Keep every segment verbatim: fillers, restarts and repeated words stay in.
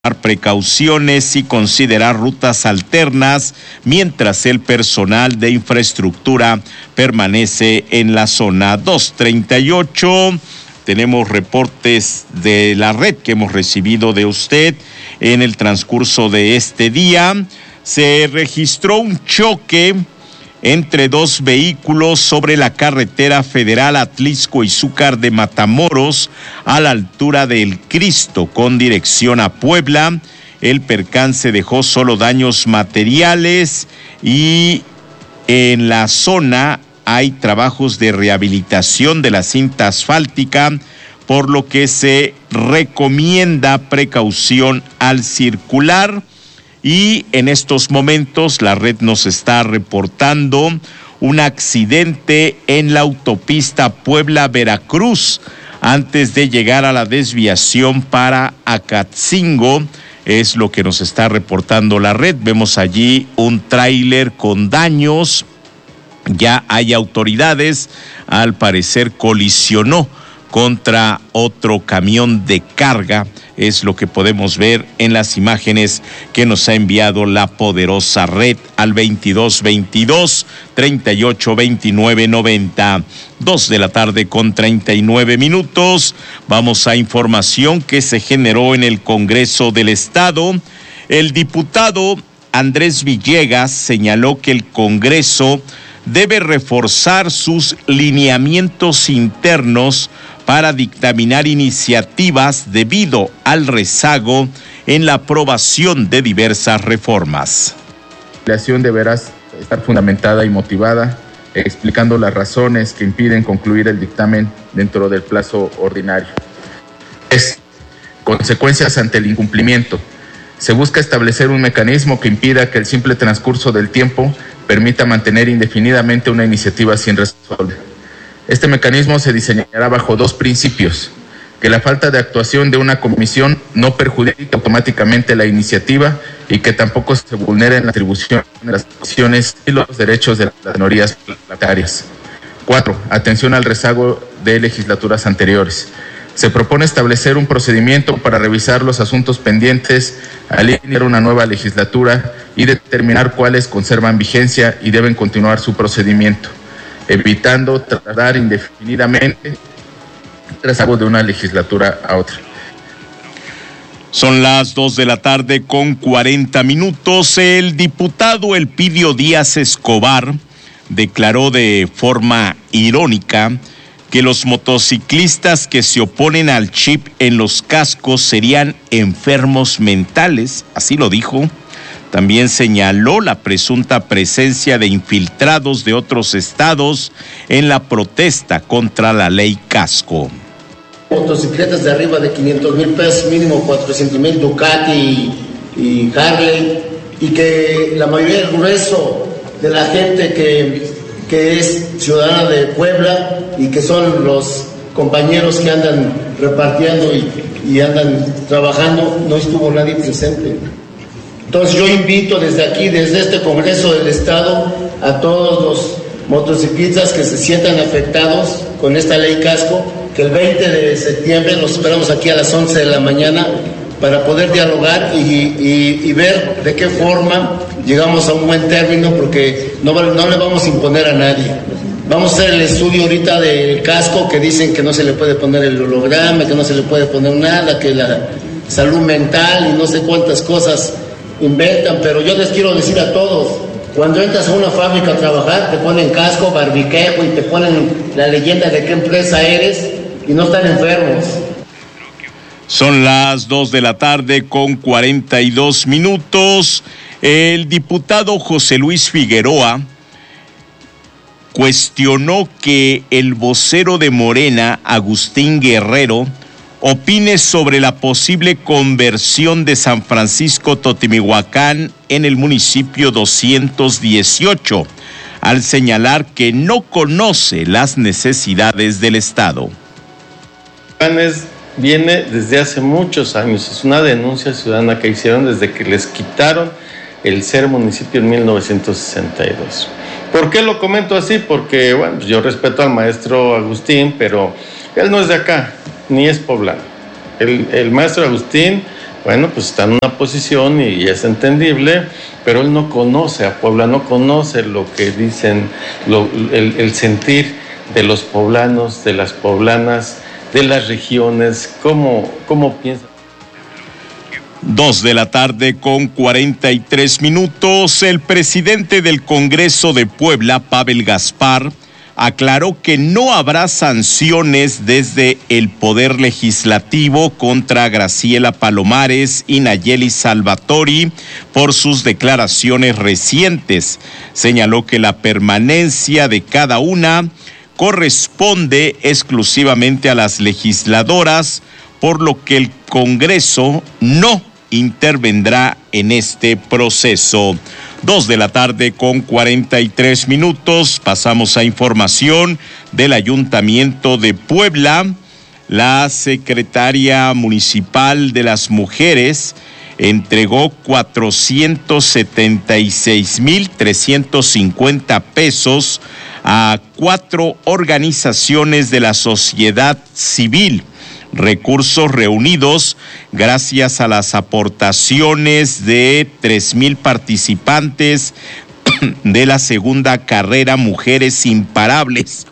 precauciones y considerar rutas alternas mientras el personal de infraestructura permanece en la zona dos treinta y ocho. Tenemos reportes de la red que hemos recibido de usted en el transcurso de este día. Se registró un choque entre dos vehículos sobre la carretera federal Atlixco-Izúcar de Matamoros a la altura del Cristo con dirección a Puebla. El percance dejó solo daños materiales y en la zona hay trabajos de rehabilitación de la cinta asfáltica, por lo que se recomienda precaución al circular. Y en estos momentos la red nos está reportando un accidente en la autopista Puebla-Veracruz antes de llegar a la desviación para Acatzingo. Es lo que nos está reportando la red. Vemos allí un tráiler con daños. Ya hay autoridades. Al parecer colisionó contra otro camión de carga, es lo que podemos ver en las imágenes que nos ha enviado la poderosa red al veintidós veintidós, treinta y ocho veintinueve noventa. Dos de la tarde con treinta y nueve minutos. Vamos a información que se generó en el Congreso del Estado. El diputado Andrés Villegas señaló que el Congreso debe reforzar sus lineamientos internos para dictaminar iniciativas debido al rezago en la aprobación de diversas reformas. La acción deberá estar fundamentada y motivada, explicando las razones que impiden concluir el dictamen dentro del plazo ordinario. Es consecuencias ante el incumplimiento. Se busca establecer un mecanismo que impida que el simple transcurso del tiempo permita mantener indefinidamente una iniciativa sin resolver. Este mecanismo se diseñará bajo dos principios: que la falta de actuación de una comisión no perjudique automáticamente la iniciativa y que tampoco se vulneren la atribución de las acciones y los derechos de las minorías parlamentarias. Cuatro, atención al rezago de legislaturas anteriores. Se propone establecer un procedimiento para revisar los asuntos pendientes al iniciar una nueva legislatura y determinar cuáles conservan vigencia y deben continuar su procedimiento, evitando tardar indefinidamente el rezago de una legislatura a otra. Son las dos de la tarde con cuarenta minutos. El diputado Elpidio Díaz Escobar declaró de forma irónica que los motociclistas que se oponen al chip en los cascos serían enfermos mentales, así lo dijo. También señaló la presunta presencia de infiltrados de otros estados en la protesta contra la ley casco. Motocicletas de arriba de quinientos mil pesos, mínimo cuatrocientos mil Ducati y, y Harley, y que la mayoría del grueso de la gente que, que es ciudadana de Puebla y que son los compañeros que andan repartiendo y, y andan trabajando, no estuvo nadie presente. Entonces yo invito desde aquí, desde este Congreso del Estado, a todos los motociclistas que se sientan afectados con esta ley casco, que el veinte de septiembre los esperamos aquí a las once de la mañana para poder dialogar y, y, y ver de qué forma llegamos a un buen término, porque no, no le vamos a imponer a nadie. Vamos a hacer el estudio ahorita del casco, que dicen que no se le puede poner el holograma, que no se le puede poner nada, que la salud mental y no sé cuántas cosas inventan, pero yo les quiero decir a todos, cuando entras a una fábrica a trabajar, te ponen casco, barbiquejo y te ponen la leyenda de qué empresa eres y no están enfermos. Son las dos de la tarde con cuarenta y dos minutos. El diputado José Luis Figueroa cuestionó que el vocero de Morena, Agustín Guerrero, opine sobre la posible conversión de San Francisco Totimihuacán en el municipio doscientos dieciocho, al señalar que no conoce las necesidades del Estado. Viene desde hace muchos años, es una denuncia ciudadana que hicieron desde que les quitaron el ser municipio en mil novecientos sesenta y dos. ¿Por qué lo comento así? Porque, bueno, pues yo respeto al maestro Agustín, pero él no es de acá, ni es poblano. El, el maestro Agustín bueno, pues está en una posición y es entendible, pero él no conoce a Puebla, no conoce lo que dicen, lo, el, el sentir de los poblanos, de las poblanas, de las regiones, cómo, cómo piensan. Dos de la tarde con cuarenta y tres minutos. El presidente del Congreso de Puebla, Pavel Gaspar, aclaró que no habrá sanciones desde el Poder Legislativo contra Graciela Palomares y Nayeli Salvatori por sus declaraciones recientes. Señaló que la permanencia de cada una corresponde exclusivamente a las legisladoras, por lo que el Congreso no intervendrá en este proceso. Dos de la tarde con cuarenta y tres minutos. Pasamos a información del Ayuntamiento de Puebla. La secretaria municipal de las mujeres entregó cuatrocientos setenta y seis mil trescientos cincuenta pesos a cuatro organizaciones de la sociedad civil. Recursos reunidos gracias a las aportaciones de tres mil participantes de la segunda carrera Mujeres Imparables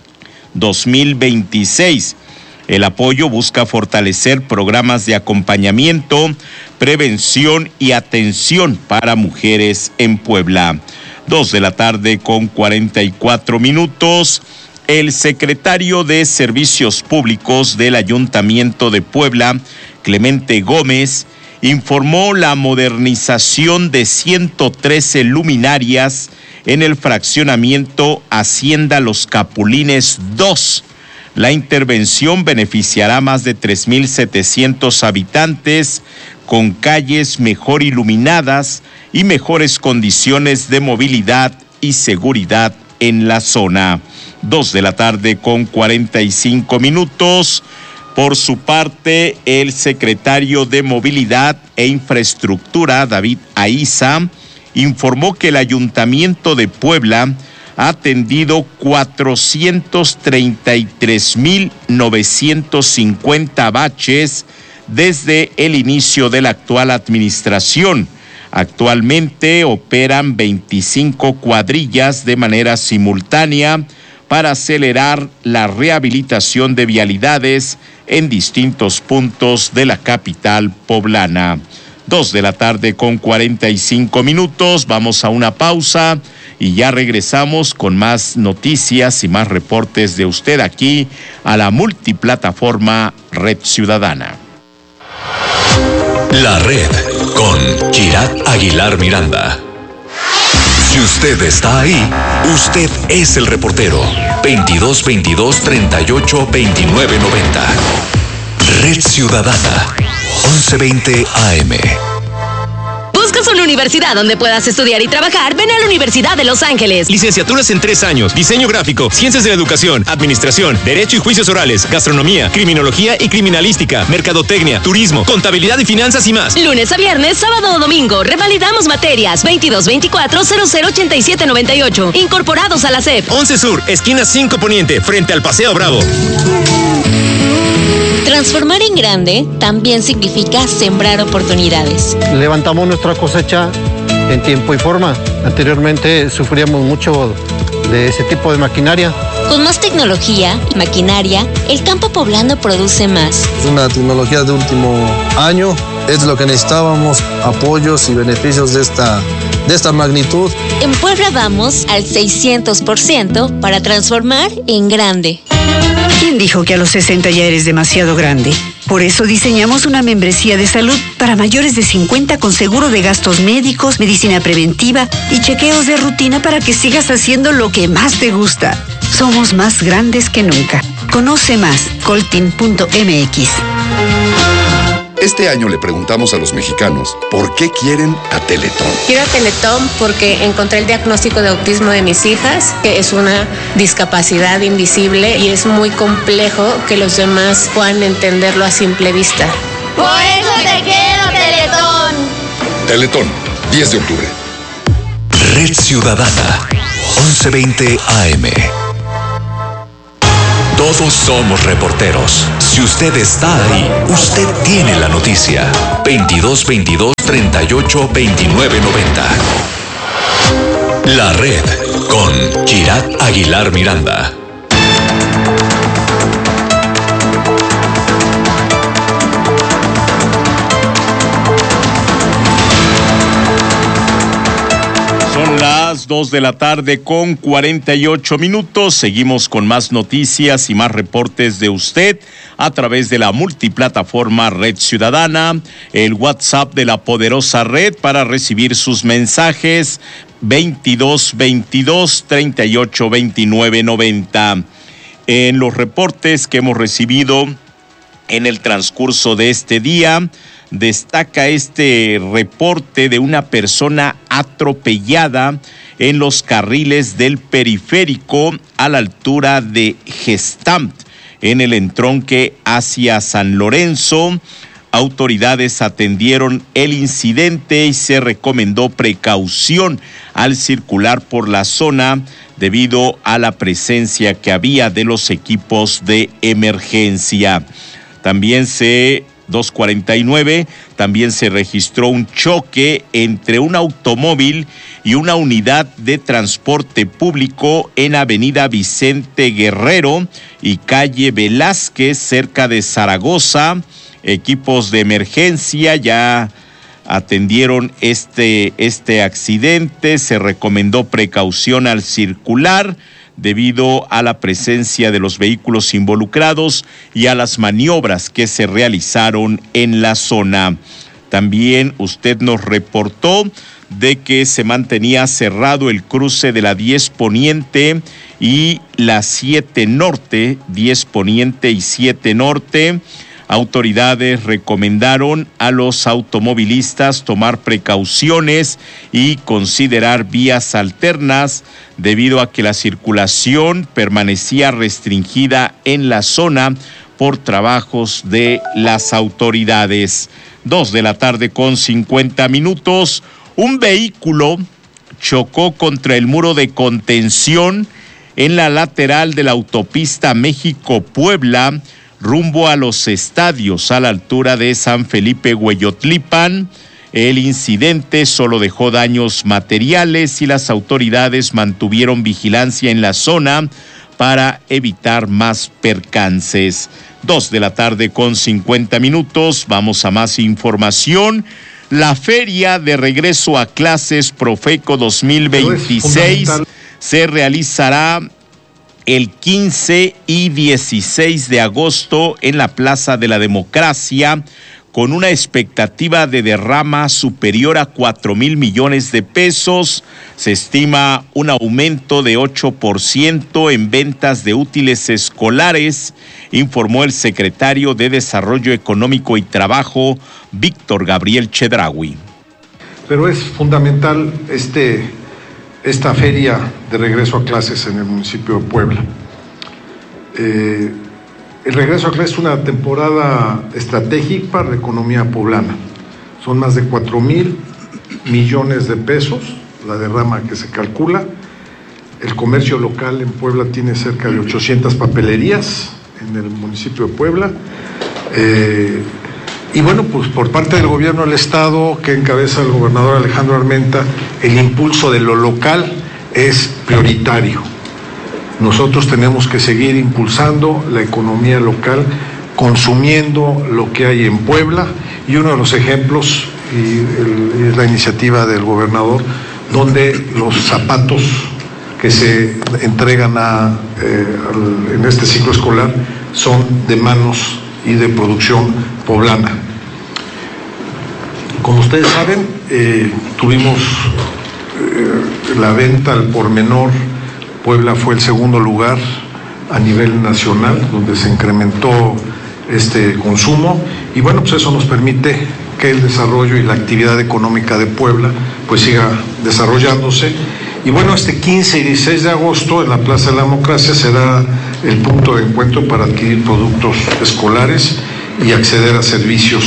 dos mil veintiséis. El apoyo busca fortalecer programas de acompañamiento, prevención y atención para mujeres en Puebla. Dos de la tarde con cuarenta y cuatro minutos. El secretario de Servicios Públicos del Ayuntamiento de Puebla, Clemente Gómez, informó la modernización de ciento trece luminarias en el fraccionamiento Hacienda Los Capulines dos. La intervención beneficiará a más de tres mil setecientos habitantes con calles mejor iluminadas y mejores condiciones de movilidad y seguridad en la zona. Dos de la tarde con cuarenta y cinco minutos. Por su parte, el secretario de Movilidad e Infraestructura, David Aiza, informó que el Ayuntamiento de Puebla ha atendido cuatrocientos treinta y tres mil novecientos cincuenta baches desde el inicio de la actual administración. Actualmente operan veinticinco cuadrillas de manera simultánea para acelerar la rehabilitación de vialidades en distintos puntos de la capital poblana. Dos de la tarde con cuarenta y cinco minutos. Vamos a una pausa y ya regresamos con más noticias y más reportes de usted aquí a la multiplataforma Red Ciudadana. La Red con Kirat Aguilar Miranda. Si usted está ahí, usted es el reportero. veintidós veintidós treinta y ocho veintinueve noventa. Red Ciudadana, once veinte A M. ¿Buscas una universidad donde puedas estudiar y trabajar? Ven a la Universidad de Los Ángeles. Licenciaturas en tres años, diseño gráfico, ciencias de la educación, administración, derecho y juicios orales, gastronomía, criminología y criminalística, mercadotecnia, turismo, contabilidad y finanzas y más. Lunes a viernes, sábado o domingo, revalidamos materias. veintidós veinticuatro cero cero ochenta y siete noventa y ocho. Incorporados a la S E P. once Sur, esquina cinco Poniente, frente al Paseo Bravo. Transformar en grande también significa sembrar oportunidades. Levantamos nuestra cosecha en tiempo y forma. Anteriormente sufríamos mucho de ese tipo de maquinaria. Con más tecnología y maquinaria, el campo poblano produce más. Es una tecnología de último año, es lo que necesitábamos, apoyos y beneficios de esta, de esta magnitud. En Puebla vamos al seiscientos por ciento para transformar en grande. ¿Quién dijo que a los sesenta ya eres demasiado grande? Por eso diseñamos una membresía de salud para mayores de cincuenta con seguro de gastos médicos, medicina preventiva y chequeos de rutina para que sigas haciendo lo que más te gusta. Somos más grandes que nunca. Conoce más, coltin punto m x. Este año le preguntamos a los mexicanos por qué quieren a Teletón. Quiero a Teletón porque encontré el diagnóstico de autismo de mis hijas, que es una discapacidad invisible y es muy complejo que los demás puedan entenderlo a simple vista. Por eso te quiero, Teletón. Teletón, diez de octubre. Red Ciudadana, once veinte A M. Todos somos reporteros. Si usted está ahí, usted tiene la noticia. veintidós veintidós treinta y ocho veintinueve noventa. La red con Kirat Aguilar Miranda. Son las dos de la tarde con cuarenta y ocho minutos. Seguimos con más noticias y más reportes de usted a través de la multiplataforma Red Ciudadana, el WhatsApp de la poderosa red para recibir sus mensajes veintidós veintidós treinta y ocho veintinueve noventa. En los reportes que hemos recibido en el transcurso de este día, destaca este reporte de una persona atropellada en los carriles del periférico a la altura de Gestamp, en el entronque hacia San Lorenzo. Autoridades atendieron el incidente y se recomendó precaución al circular por la zona debido a la presencia que había de los equipos de emergencia. También se dos cuarenta y nueve, también se registró un choque entre un automóvil y una unidad de transporte público en Avenida Vicente Guerrero y calle Velázquez, cerca de Zaragoza. Equipos de emergencia ya atendieron este, este accidente. Se recomendó precaución al circular debido a la presencia de los vehículos involucrados y a las maniobras que se realizaron en la zona. También usted nos reportó de que se mantenía cerrado el cruce de la diez Poniente y la siete Norte, diez Poniente y siete Norte. Autoridades recomendaron a los automovilistas tomar precauciones y considerar vías alternas debido a que la circulación permanecía restringida en la zona por trabajos de las autoridades. Dos de la tarde con cincuenta minutos. Un vehículo chocó contra el muro de contención en la lateral de la autopista México-Puebla, rumbo a los estadios a la altura de San Felipe Hueyotlipan. El incidente solo dejó daños materiales y las autoridades mantuvieron vigilancia en la zona para evitar más percances. Dos de la tarde con cincuenta minutos. Vamos a más información. La feria de regreso a clases Profeco dos mil veintiséis se realizará el quince y dieciséis de agosto en la Plaza de la Democracia, con una expectativa de derrama superior a cuatro mil millones de pesos. Se estima un aumento de ocho por ciento en ventas de útiles escolares, informó el secretario de Desarrollo Económico y Trabajo, Víctor Gabriel Chedraui. Pero es fundamental este... esta feria de regreso a clases en el municipio de Puebla. Eh, el regreso a clases es una temporada estratégica para la economía poblana. Son más de cuatro mil millones de pesos la derrama que se calcula. El comercio local en Puebla tiene cerca de ochocientas papelerías en el municipio de Puebla. Eh, Y bueno, pues por parte del gobierno del estado, que encabeza el gobernador Alejandro Armenta, el impulso de lo local es prioritario. Nosotros tenemos que seguir impulsando la economía local, consumiendo lo que hay en Puebla, y uno de los ejemplos y el, es la iniciativa del gobernador, donde los zapatos que se entregan a, eh, al, en este ciclo escolar son de manos y de producción poblana. Como ustedes saben, eh, tuvimos eh, la venta al por menor. Puebla fue el segundo lugar a nivel nacional, donde se incrementó este consumo, y bueno, pues eso nos permite que el desarrollo y la actividad económica de Puebla pues siga desarrollándose. Y bueno, este quince y dieciséis de agosto en la Plaza de la Democracia será el punto de encuentro para adquirir productos escolares y acceder a servicios.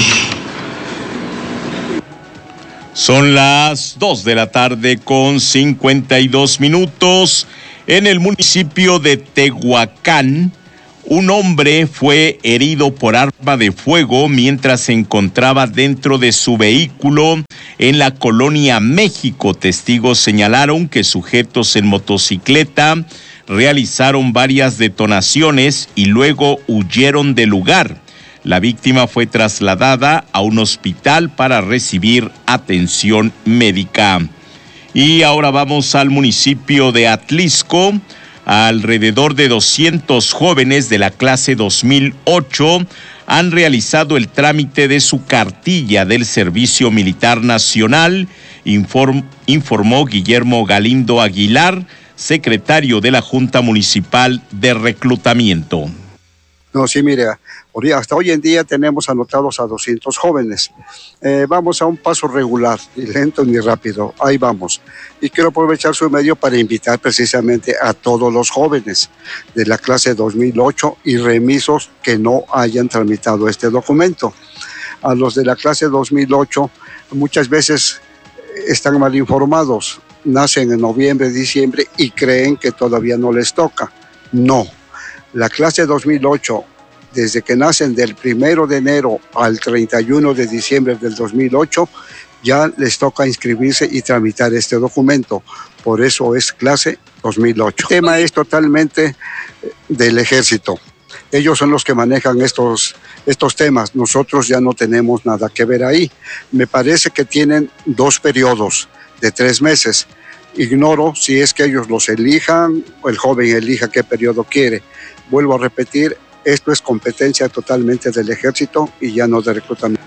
Son las dos de la tarde con cincuenta y dos minutos. En el municipio de Tehuacán, Un hombre fue herido por arma de fuego mientras se encontraba dentro de su vehículo en la colonia México. Testigos señalaron que sujetos en motocicleta realizaron varias detonaciones y luego huyeron del lugar. La víctima fue trasladada a un hospital para recibir atención médica. Y ahora vamos al municipio de Atlisco. Alrededor de doscientos jóvenes de la clase dos mil ocho han realizado el trámite de su cartilla del Servicio Militar Nacional, inform, informó Guillermo Galindo Aguilar, secretario de la Junta Municipal de Reclutamiento. No, sí, mire, hasta hoy en día tenemos anotados a doscientos jóvenes. Eh, vamos a un paso regular, ni lento ni rápido, ahí vamos. Y quiero aprovechar su medio para invitar precisamente a todos los jóvenes de la clase dos mil ocho y remisos que no hayan tramitado este documento. A los de la clase dos mil ocho muchas veces están mal informados, nacen en noviembre, diciembre y creen que todavía no les toca. No. La clase dos mil ocho, desde que nacen del primero de enero al treinta y uno de diciembre del dos mil ocho, ya les toca inscribirse y tramitar este documento. Por eso es clase dos mil ocho. El tema es totalmente del ejército. Ellos son los que manejan estos, estos temas. Nosotros ya no tenemos nada que ver ahí. Me parece que tienen dos periodos de tres meses. Ignoro si es que ellos los elijan o el joven elija qué periodo quiere. Vuelvo a repetir, esto es competencia totalmente del ejército y ya no de reclutamiento.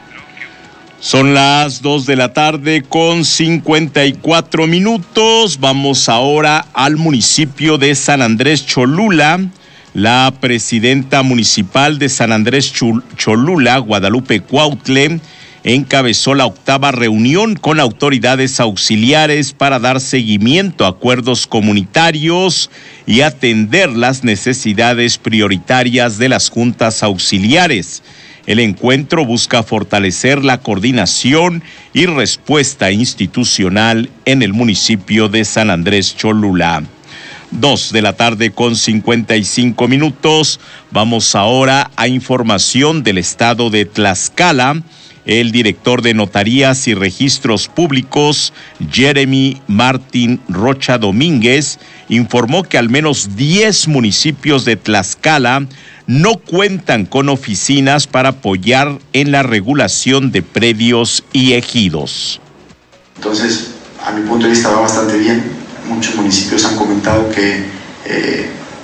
Son las dos de la tarde con cincuenta y cuatro minutos. Vamos ahora al municipio de San Andrés Cholula. La presidenta municipal de San Andrés Cholula, Guadalupe Cuautle, encabezó la octava reunión con autoridades auxiliares para dar seguimiento a acuerdos comunitarios y atender las necesidades prioritarias de las juntas auxiliares. El encuentro busca fortalecer la coordinación y respuesta institucional en el municipio de San Andrés Cholula. Dos de la tarde con cincuenta y cinco minutos. Vamos ahora a información del estado de Tlaxcala. El director de Notarías y Registros Públicos, Jeremy Martín Rocha Domínguez, informó que al menos diez municipios de Tlaxcala no cuentan con oficinas para apoyar en la regulación de predios y ejidos. Entonces, a mi punto de vista va bastante bien. Muchos municipios han comentado que eh,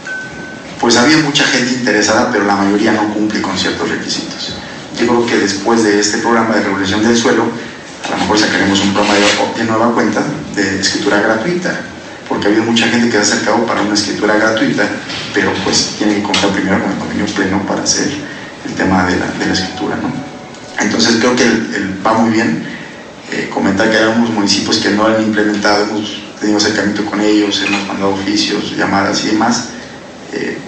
pues había mucha gente interesada, pero la mayoría no cumple con ciertos requisitos. Yo creo que después de este programa de regulación del suelo, a lo mejor sacaremos un programa de, de nueva cuenta de escritura gratuita, porque ha habido mucha gente que se ha acercado para una escritura gratuita, pero pues tiene que contar primero con el dominio pleno para hacer el tema de la, de la escritura, ¿no? Entonces creo que el, el, va muy bien. Eh, comentar que hay algunos municipios que no lo han implementado, hemos tenido acercamiento con ellos, hemos mandado oficios, llamadas y demás. Eh,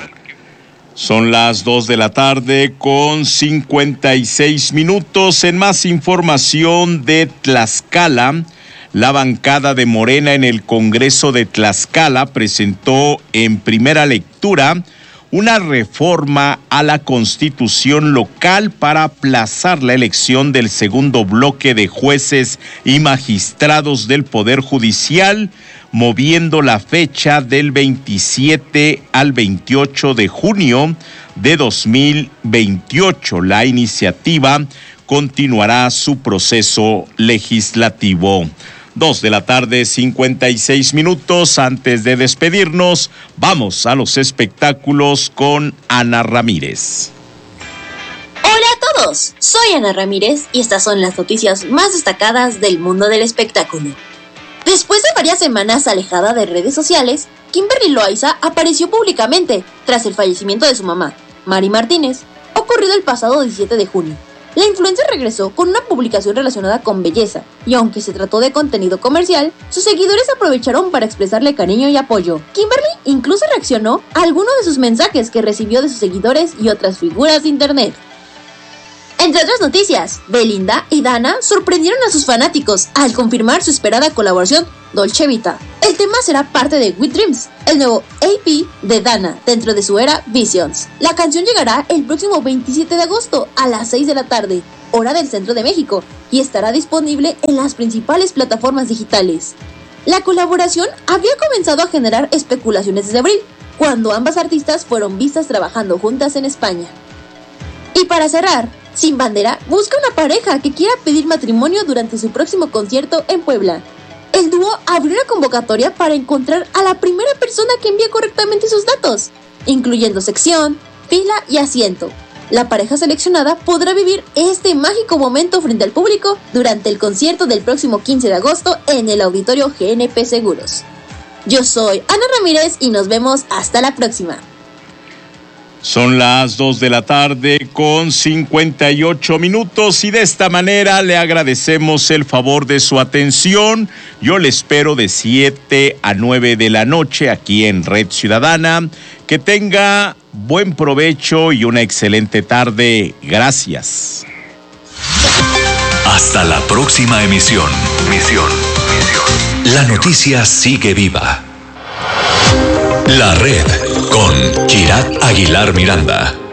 Son las dos de la tarde con cincuenta y seis minutos. En más información de Tlaxcala, la bancada de Morena en el Congreso de Tlaxcala presentó en primera lectura una reforma a la Constitución local para aplazar la elección del segundo bloque de jueces y magistrados del Poder Judicial, moviendo la fecha del veintisiete al veintiocho de junio de dos mil veintiocho. La iniciativa continuará su proceso legislativo. Dos de la tarde, cincuenta y seis minutos. Antes de despedirnos, vamos a los espectáculos con Ana Ramírez. Hola a todos, soy Ana Ramírez y estas son las noticias más destacadas del mundo del espectáculo. Después de varias semanas alejada de redes sociales, Kimberly Loaiza apareció públicamente tras el fallecimiento de su mamá, Mari Martínez, ocurrido el pasado diecisiete de junio. La influencer regresó con una publicación relacionada con belleza, y aunque se trató de contenido comercial, sus seguidores aprovecharon para expresarle cariño y apoyo. Kimberly incluso reaccionó a algunos de sus mensajes que recibió de sus seguidores y otras figuras de internet. En Entre otras noticias, Belinda y Dana sorprendieron a sus fanáticos al confirmar su esperada colaboración Dolce Vita. El tema será parte de With Dreams, el nuevo A P de Dana dentro de su era Visions. La canción llegará el próximo veintisiete de agosto a las seis de la tarde, hora del centro de México, y estará disponible en las principales plataformas digitales. La colaboración había comenzado a generar especulaciones desde abril, cuando ambas artistas fueron vistas trabajando juntas en España. Y para cerrar, Sin Bandera busca una pareja que quiera pedir matrimonio durante su próximo concierto en Puebla. El dúo abrió una convocatoria para encontrar a la primera persona que envíe correctamente sus datos, incluyendo sección, fila y asiento. La pareja seleccionada podrá vivir este mágico momento frente al público durante el concierto del próximo quince de agosto en el Auditorio G N P Seguros. Yo soy Ana Ramírez y nos vemos hasta la próxima. Son las dos de la tarde con cincuenta y ocho minutos y de esta manera le agradecemos el favor de su atención. Yo le espero de siete a nueve de la noche aquí en Red Ciudadana. Que tenga buen provecho y una excelente tarde. Gracias. Hasta la próxima emisión. Misión. Misión. La noticia sigue viva. La Red con Kirat Aguilar Miranda.